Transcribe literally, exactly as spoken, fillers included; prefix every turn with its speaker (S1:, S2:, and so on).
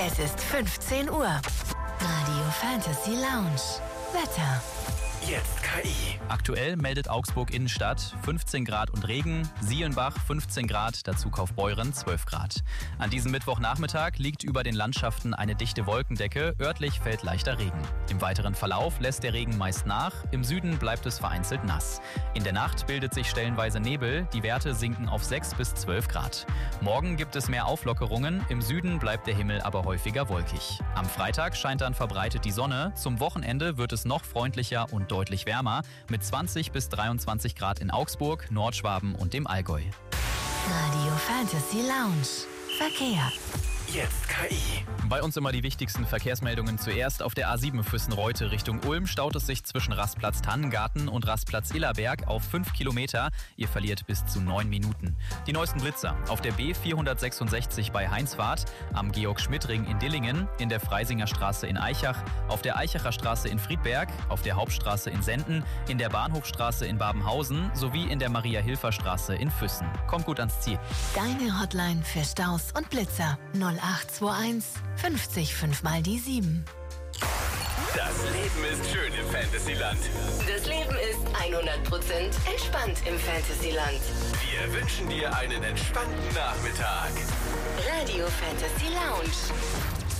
S1: Es ist fünfzehn Uhr. Radio Fantasy Lounge. Wetter.
S2: Jetzt K I.
S3: Aktuell meldet Augsburg Innenstadt fünfzehn Grad und Regen, Sielenbach fünfzehn Grad, dazu Kaufbeuren zwölf Grad. An diesem Mittwochnachmittag liegt über den Landschaften eine dichte Wolkendecke, örtlich fällt leichter Regen. Im weiteren Verlauf lässt der Regen meist nach, im Süden bleibt es vereinzelt nass. In der Nacht bildet sich stellenweise Nebel, die Werte sinken auf sechs bis zwölf Grad. Morgen gibt es mehr Auflockerungen, im Süden bleibt der Himmel aber häufiger wolkig. Am Freitag scheint dann verbreitet die Sonne, zum Wochenende wird es noch freundlicher und deutlich wärmer, mit zwanzig bis dreiundzwanzig Grad in Augsburg, Nordschwaben und dem Allgäu.
S1: Radio Fantasy Lounge. Verkehr.
S2: Jetzt K I.
S3: Bei uns immer die wichtigsten Verkehrsmeldungen zuerst. Auf der A sieben Füssen-Reute Richtung Ulm staut es sich zwischen Rastplatz Tannengarten und Rastplatz Illerberg auf fünf Kilometer. Ihr verliert bis zu neun Minuten. Die neuesten Blitzer auf der B vierhundertsechsundsechzig bei Heinzwart, am Georg-Schmidt-Ring in Dillingen, in der Freisinger Straße in Eichach, auf der Eichacher Straße in Friedberg, auf der Hauptstraße in Senden, in der Bahnhofstraße in Babenhausen sowie in der Maria-Hilfer-Straße in Füssen. Kommt gut ans Ziel.
S1: Deine Hotline für Staus und Blitzer. null acht zwei eins fünfzig fünf mal die sieben.
S2: Das Leben ist schön im Fantasyland.
S1: Das Leben ist hundert Prozent entspannt im Fantasyland.
S2: Wir wünschen dir einen entspannten Nachmittag.
S1: Radio Fantasy Lounge.